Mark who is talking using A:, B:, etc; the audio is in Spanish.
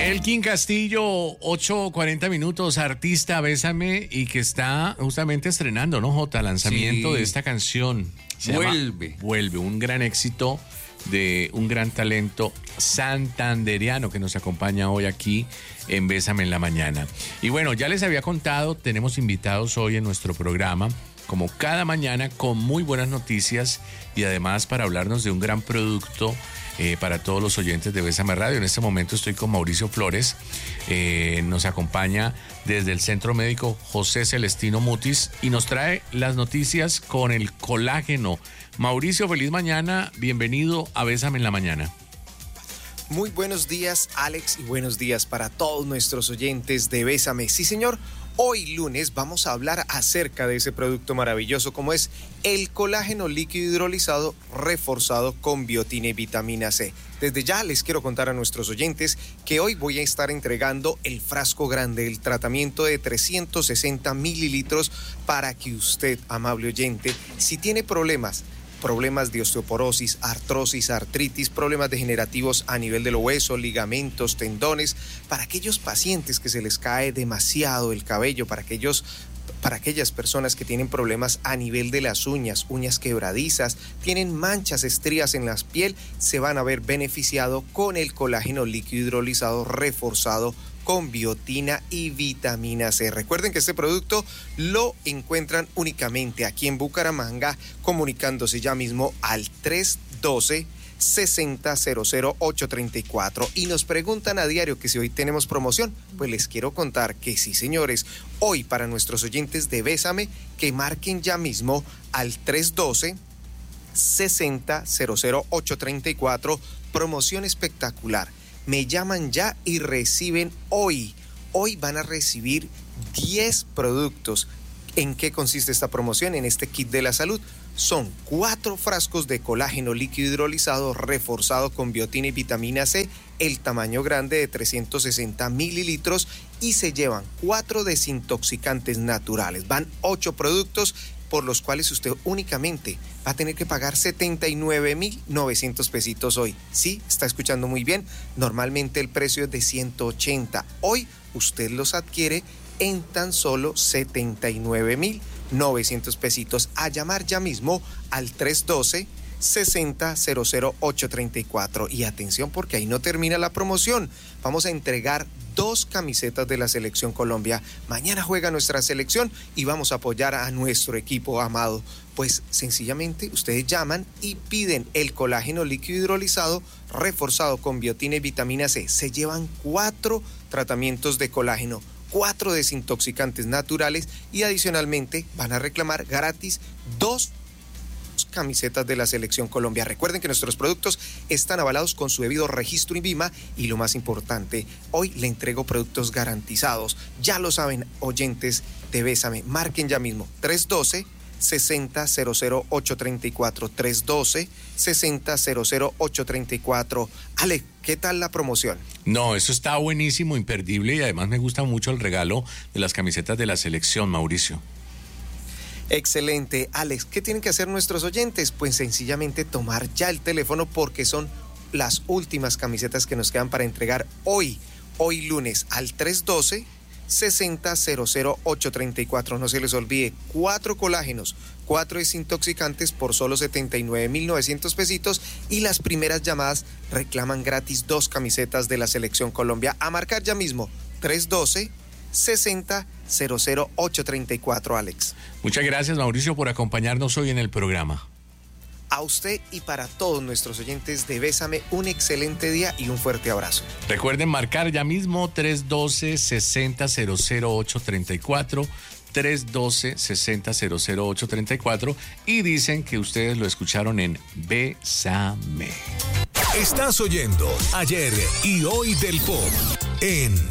A: Elkin Castillo, 8:40 minutos, artista Bésame, y que está justamente estrenando, ¿no, Jota? Lanzamiento de esta canción. Vuelve, un gran éxito de un gran talento santanderiano que nos acompaña hoy aquí en Bésame en la Mañana. Y bueno, ya les había contado, tenemos invitados hoy en nuestro programa, como cada mañana, con muy buenas noticias y además para hablarnos de un gran producto para todos los oyentes de Bésame Radio. En este momento estoy con Mauricio Flores, nos acompaña desde el Centro Médico José Celestino Mutis y nos trae las noticias con el colágeno. Mauricio, feliz mañana, bienvenido a Bésame en la Mañana.
B: Muy buenos días, Alex, y buenos días para todos nuestros oyentes de Bésame. Sí, señor, hoy lunes vamos a hablar acerca de ese producto maravilloso como es el colágeno líquido hidrolizado reforzado con biotina y vitamina C. Desde ya les quiero contar a nuestros oyentes que hoy voy a estar entregando el frasco grande, el tratamiento de 360 mililitros para que usted, amable oyente, si tiene problemas de osteoporosis, artrosis, artritis, problemas degenerativos a nivel del hueso, ligamentos, tendones, para aquellos pacientes que se les cae demasiado el cabello, para aquellas personas que tienen problemas a nivel de las uñas quebradizas, tienen manchas, estrías en la piel, se van a ver beneficiados con el colágeno líquido hidrolizado reforzado con biotina y vitamina C. Recuerden que este producto lo encuentran únicamente aquí en Bucaramanga, comunicándose ya mismo al 312-6000-834. Y nos preguntan a diario que si hoy tenemos promoción. Pues les quiero contar que sí, señores. Hoy para nuestros oyentes de Bésame, que marquen ya mismo al 312-6000-834. Promoción espectacular. Me llaman ya y reciben hoy. Hoy van a recibir 10 productos. ¿En qué consiste esta promoción? En este kit de la salud. Son 4 frascos de colágeno líquido hidrolizado reforzado con biotina y vitamina C, el tamaño grande de 360 mililitros, y se llevan 4 desintoxicantes naturales. Van 8 productos por los cuales usted únicamente va a tener que pagar 79.900 pesitos hoy. Sí, está escuchando muy bien. Normalmente el precio es de 180. Hoy usted los adquiere en tan solo 79.900 pesitos. A llamar ya mismo al 312-6000-834. Y atención, porque ahí no termina la promoción. Vamos a entregar 2 camisetas de la Selección Colombia. Mañana juega nuestra selección y vamos a apoyar a nuestro equipo amado. Pues sencillamente ustedes llaman y piden el colágeno líquido hidrolizado reforzado con biotina y vitamina C. Se llevan 4 tratamientos de colágeno, 4 desintoxicantes naturales y adicionalmente van a reclamar gratis 2 camisetas de la Selección Colombia. Recuerden que nuestros productos están avalados con su debido registro INVIMA y lo más importante, hoy le entrego productos garantizados. Ya lo saben, oyentes de Bésame, marquen ya mismo 312-6000-834, 312-6000-834. Ale, ¿qué tal la promoción?
A: No, eso está buenísimo, imperdible, y además me gusta mucho el regalo de las camisetas de la selección, Mauricio.
B: Excelente, Alex. ¿Qué tienen que hacer nuestros oyentes? Pues sencillamente tomar ya el teléfono porque son las últimas camisetas que nos quedan para entregar hoy lunes, al 312-6000-834. No se les olvide, 4 colágenos, 4 desintoxicantes por solo 79.900 pesitos, y las primeras llamadas reclaman gratis 2 camisetas de la Selección Colombia. A marcar ya mismo, 312-6000-834, Alex.
A: Muchas gracias, Mauricio, por acompañarnos hoy en el programa.
B: A usted y para todos nuestros oyentes de Bésame, un excelente día y un fuerte abrazo.
A: Recuerden marcar ya mismo 312-6000-834, 312-6000-834, y dicen que ustedes lo escucharon en Bésame.
C: Estás oyendo Ayer y Hoy del Pop en